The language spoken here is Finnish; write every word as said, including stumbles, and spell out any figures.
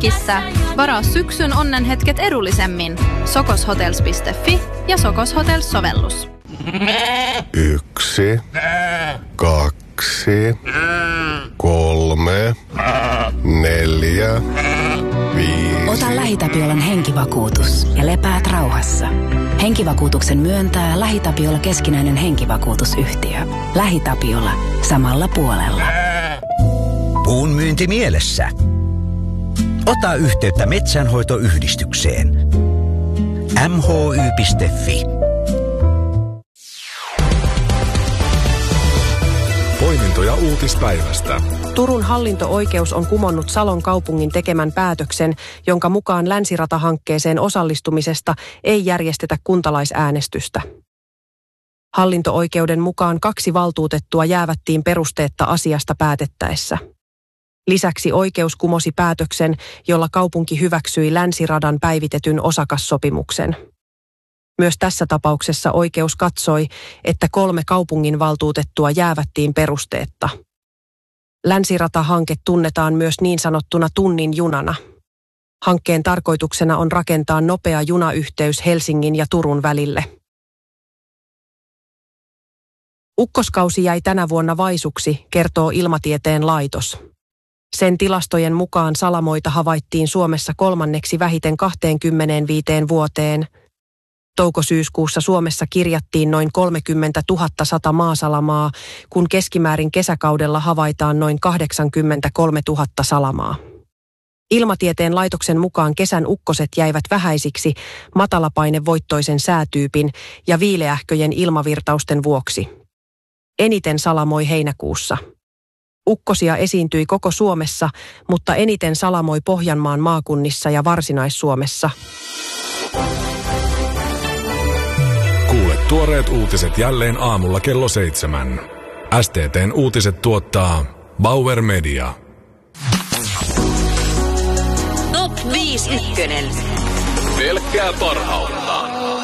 Mökissä. Varaa syksyn onnenhetket edullisemmin. sokoshotels piste fi ja Sokos Hotels-sovellus. Yksi, kaksi, kolme, neljä, viisi. Ota LähiTapiolan henkivakuutus ja lepäät rauhassa. Henkivakuutuksen myöntää LähiTapiola keskinäinen henkivakuutusyhtiö. LähiTapiola. Samalla puolella. Puun myynti mielessä. Ota yhteyttä metsänhoitoyhdistykseen. m h y piste f i. Poimintoja uutispäivästä. Turun hallinto-oikeus on kumonnut Salon kaupungin tekemän päätöksen, jonka mukaan länsiratahankkeeseen osallistumisesta ei järjestetä kuntalaisäänestystä. Hallinto-oikeuden mukaan kaksi valtuutettua jäävättiin perusteetta asiasta päätettäessä. Lisäksi oikeus kumosi päätöksen, jolla kaupunki hyväksyi länsiradan päivitetyn osakassopimuksen. Myös tässä tapauksessa oikeus katsoi, että kolme kaupungin valtuutettua jäävättiin perusteetta. Länsirata-hanke tunnetaan myös niin sanottuna tunnin junana. Hankkeen tarkoituksena on rakentaa nopea junayhteys Helsingin ja Turun välille. Ukkoskausi jäi tänä vuonna vaisuksi, kertoo Ilmatieteen laitos. Sen tilastojen mukaan salamoita havaittiin Suomessa kolmanneksi vähiten kaksikymmentäviisi vuoteen. Touko-syyskuussa Suomessa kirjattiin noin kolmekymmentätuhatta sata maasalamaa, kun keskimäärin kesäkaudella havaitaan noin kahdeksankymmentäkolmetuhatta salamaa. Ilmatieteen laitoksen mukaan kesän ukkoset jäivät vähäisiksi matalapainevoittoisen säätyypin ja viileähköjen ilmavirtausten vuoksi. Eniten salamoi heinäkuussa. Ukkosia esiintyi koko Suomessa, mutta eniten salamoi Pohjanmaan maakunnissa ja Varsinais-Suomessa. Kuule tuoreet uutiset jälleen aamulla kello seitsemän. S T T:n uutiset tuottaa Bauer Media. Top viisi ykkönen. Pelkkää parhautta.